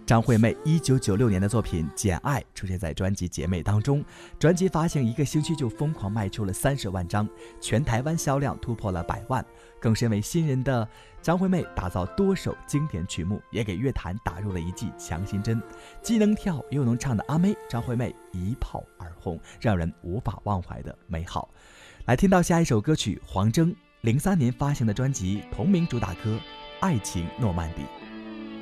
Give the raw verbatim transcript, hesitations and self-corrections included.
张惠妹一九九六年的作品《简爱》出现在专辑《姐妹》当中，专辑发行一个星期就疯狂卖出了三十万张，全台湾销量突破了百万。更身为新人的张惠妹打造多首经典曲目，也给乐坛打入了一剂强心针。既能跳又能唱的阿妹张惠妹一炮而红，让人无法忘怀的美好。来听到下一首歌曲，黄铮零三年发行的专辑同名主打歌《爱情诺曼底》。